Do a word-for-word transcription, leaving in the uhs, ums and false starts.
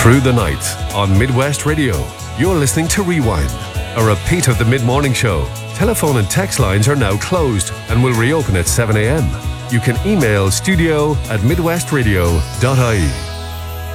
through the night on Midwest Radio. You're listening to Rewind, a repeat of the mid-morning show. Telephone and text lines are now closed and will reopen at seven a.m. You can email studio at midwestradio dot I E.